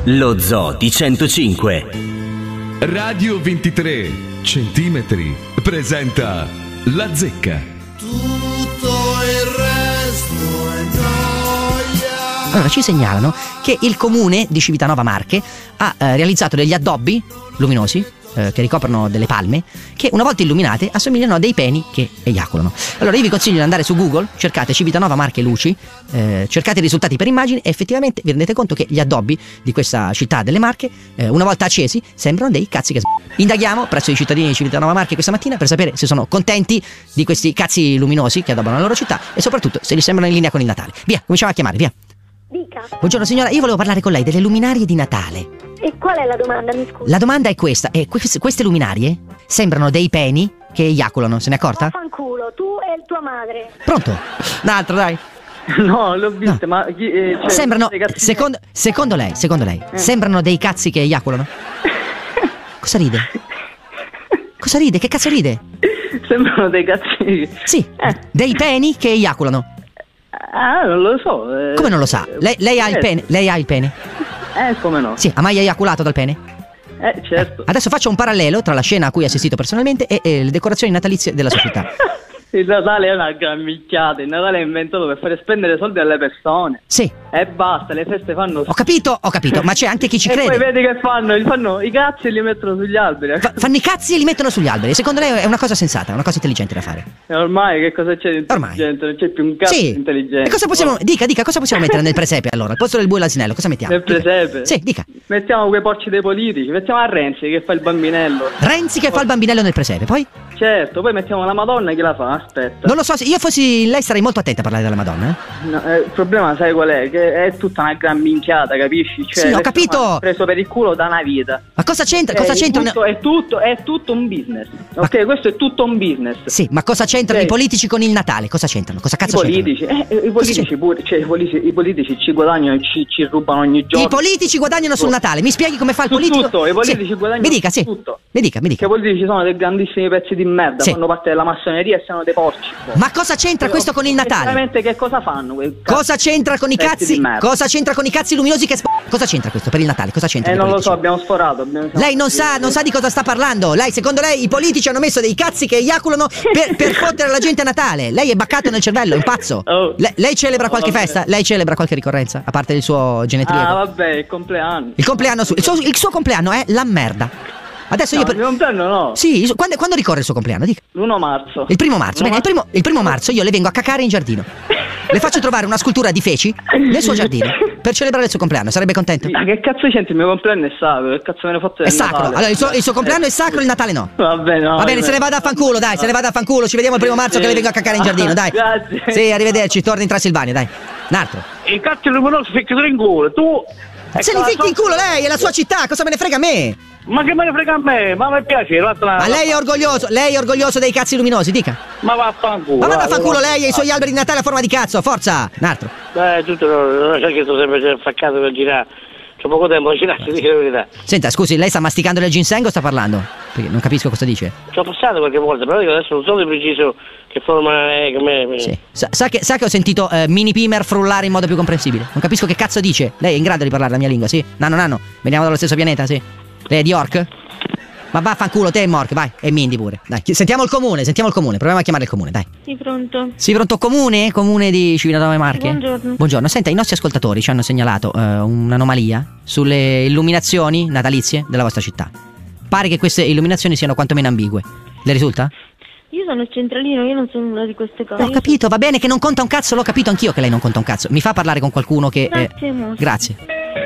Lo Zoo di 105. Radio 23 centimetri presenta La Zecca. Tutto il resto è noia. Allora ci segnalano che il comune di Civitanova Marche ha realizzato degli addobbi luminosi che ricoprono delle palme che una volta illuminate assomigliano a dei peni che eiaculano. Allora io vi consiglio di andare su Google, cercate Civitanova Marche luci, cercate i risultati per immagini e effettivamente vi rendete conto che gli addobbi di questa città delle Marche una volta accesi sembrano dei cazzi che Indaghiamo presso i cittadini di Civitanova Marche questa mattina per sapere se sono contenti di questi cazzi luminosi che addobbano la loro città e soprattutto se li sembrano in linea con il Natale. Via, cominciamo a chiamare, via. Dica. Buongiorno signora, io volevo parlare con lei delle luminarie di Natale. E qual è la domanda, mi scusi? La domanda è questa, queste luminarie sembrano dei peni che eiaculano, se ne è accorta? Fanculo, tu e tua madre. Pronto? Un altro, dai. No, l'ho vista, No. ma cioè, Sembrano, ragazzi, secondo lei, sembrano dei cazzi che eiaculano? Cosa ride? Cosa ride? Che cazzo ride? sembrano dei cazzi. Sì, dei peni che eiaculano. Ah, non lo so. Come non lo sa? Lei ha il pene? Lei ha il pene? Come no? Sì, ha mai eiaculato dal pene? Certo. Adesso faccio un parallelo tra la scena a cui ho assistito personalmente e le decorazioni natalizie della società. Il Natale è una gran minchiata. Il Natale è inventato per fare spendere soldi alle persone. Sì. E basta, le feste fanno. Ho capito, ma c'è anche chi ci E crede. poi vedi che fanno i cazzi e li mettono sugli alberi. Fanno i cazzi e li mettono sugli alberi. Secondo lei è una cosa sensata, è una cosa intelligente da fare? E ormai che cosa c'è di Ormai. intelligente? Non c'è più un cazzo Sì. di intelligente. E cosa possiamo. Dica, cosa possiamo mettere nel presepe allora? Al posto del bue e l'asinello, cosa mettiamo? Nel presepe? Sì, dica. Mettiamo quei porci dei politici. Mettiamo a Renzi che fa il bambinello. Renzi che fa il bambinello nel presepe, poi? Certo, poi mettiamo la Madonna, chi la fa? Aspetta. Non lo so, se io fossi lei sarei molto attenta a parlare della Madonna, eh? No, il problema sai qual è? Che è tutta una gran minchiata, capisci? Cioè, Sì, ho capito. Preso per il culo da una vita. Ma cosa c'entra? Cosa c'entra? È tutto un business. Ok, questo è tutto un business. Sì, ma cosa c'entrano i politici con il Natale? Cosa c'entrano? Cosa cazzo c'entrano? I politici ci guadagnano, ci rubano ogni giorno. I politici guadagnano sul Natale. Mi spieghi come fa il politico? Tutto, i politici guadagnano Mi dica, sì. tutto. Mi dica. Che i politici sono dei grandissimi pezzi di merda, Sì. fanno parte della massoneria e sono dei porci. Ma cosa c'entra questo con il Natale? Veramente che cosa fanno? Cosa c'entra con i Pezzi cazzi? di merda. Cosa c'entra con i cazzi luminosi che cosa c'entra questo per il Natale? Cosa c'entra? con i Non lo politici? so, abbiamo sforato. Lei non sa di cosa sta parlando. Secondo lei i politici hanno messo dei cazzi che eiaculano per fottere la gente a Natale. Lei è baccato nel cervello, è un pazzo. Oh. Lei celebra qualche vabbè. festa? Lei celebra qualche ricorrenza? A parte il suo genetriaco? Ah, vabbè, il compleanno. Il compleanno il suo compleanno è la merda. Adesso io Il compleanno no. Sì, quando ricorre il suo compleanno? Dica. L'1 marzo. Il 1 marzo. Bene, il primo marzo io le vengo a cacare in giardino. Le faccio trovare una scultura di feci nel suo giardino per celebrare il suo compleanno. Sarebbe contento? Ma che cazzo c'entra? Il mio compleanno è sacro. Che cazzo me ne fotte È del sacro. Natale? Allora il suo compleanno è sacro, il Natale no. Vabbè, no. Va bene, se ne vada a fanculo, dai, se ne vada a fanculo. Ci vediamo il 1 marzo che le vengo a cacare in giardino, dai. Grazie. Sì, arrivederci, torna in Transilvania, dai. Un altro. I cazzi luminosi ficcano in culo, tu. Se li ficchi in culo lei, è la sua città, cosa me ne frega a me? Ma che me ne frega a me? Ma mi piace, Ma lei è orgoglioso dei cazzi luminosi, dica. Ma vaffanculo. Ma vada a fanculo lei e i suoi alberi di Natale a forma di cazzo, forza! Un altro. Tutto non c'è che sto sempre faccato per girare. C'ho poco tempo da girare, ti dico la verità. Senta, scusi, lei sta masticando del ginseng o sta parlando? Perché non capisco cosa dice. Ci ho passato qualche volta, però io adesso non so di preciso che forma è, come. Sì. Sa che ho sentito Mini Pimer frullare in modo più comprensibile. Non capisco che cazzo dice. Lei è in grado di parlare la mia lingua, sì? Nanno, veniamo dallo stesso pianeta, sì? Lei è di York? Ma vaffanculo, te e Mork, vai. E Mindy pure. Dai, sentiamo il comune. Proviamo a chiamare il comune, dai. Sì, pronto. Sì, pronto, comune? Comune di Civitanova Marche? Buongiorno. Senta, i nostri ascoltatori ci hanno segnalato un'anomalia sulle illuminazioni natalizie della vostra città. Pare che queste illuminazioni siano quantomeno ambigue. Le risulta? Io sono il centralino, io non sono una di queste cose. Ho capito, va bene che non conta un cazzo, l'ho capito anch'io che lei non conta un cazzo. Mi fa parlare con qualcuno che... Grazie, molto. Grazie.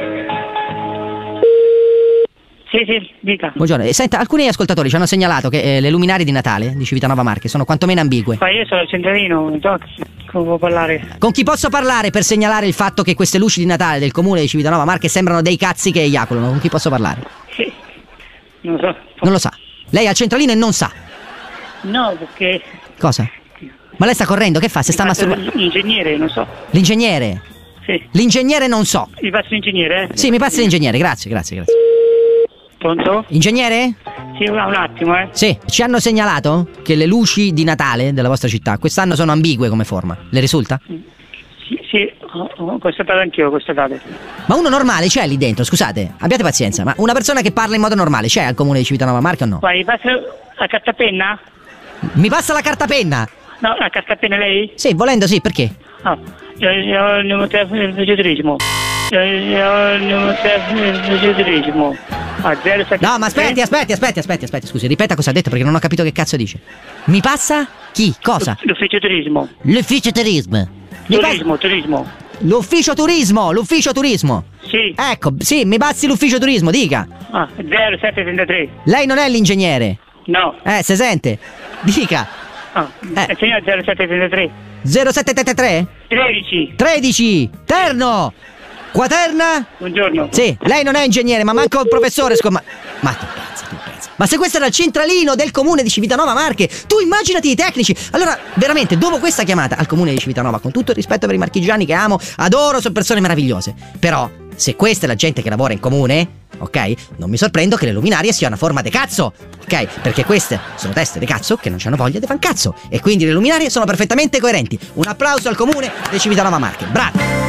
Sì, dica. Buongiorno. Senta, alcuni ascoltatori ci hanno segnalato che le luminarie di Natale di Civitanova Marche sono quantomeno ambigue. Ma io sono il centralino, non so come può parlare. Con chi posso parlare per segnalare il fatto che queste luci di Natale del comune di Civitanova Marche sembrano dei cazzi che eiaculano? Con chi posso parlare? Sì, non so. Non lo sa. Lei è al centralino e non sa. No, perché. Cosa? Ma lei sta correndo? Che fa? Se sta masturbando? L'ingegnere, non so. L'ingegnere? Sì. L'ingegnere non so. Mi passi l'ingegnere, Sì, mi passi l'ingegnere, grazie. Pronto? Ingegnere? Sì, un attimo, Sì, ci hanno segnalato che le luci di Natale della vostra città quest'anno sono ambigue come forma. Le risulta? Sì, ho constatato anch'io, ho constatato. Ma uno normale c'è lì dentro, scusate, abbiate pazienza, ma una persona che parla in modo normale c'è al comune di Civitanova Marche o no? Vai, passa la cartapenna? Mi passa la cartapenna? No, la cartapenna lei? Sì, volendo sì, perché? Ah, io ho il numero telefono del vegetrismo. Io ho il numero telefono del vegetrismo. A 07. No, ma aspetti, scusi, ripeta cosa ha detto perché non ho capito che cazzo dice. Mi passa? Chi? Cosa? L'ufficio turismo. L'ufficio turismo. Turismo. L'ufficio turismo. Sì. Ecco, sì, mi passi l'ufficio turismo, dica. Ah, 0733. Lei non è l'ingegnere. No. Se sente. Dica. Ah, signor 0733. 0733? 13. Terno. Quaterna? Buongiorno. Sì, lei non è ingegnere, ma manco il professore, ma tu pensa. Ma se questo era il centralino del comune di Civitanova Marche, tu immaginati i tecnici. Allora, veramente, dopo questa chiamata al comune di Civitanova, con tutto il rispetto per i marchigiani che amo, adoro, sono persone meravigliose. Però, se questa è la gente che lavora in comune, ok? Non mi sorprendo che le luminarie siano a forma de cazzo, ok? Perché queste sono teste de cazzo che non hanno voglia di fan cazzo. E quindi le luminarie sono perfettamente coerenti. Un applauso al comune di Civitanova Marche. Bravo!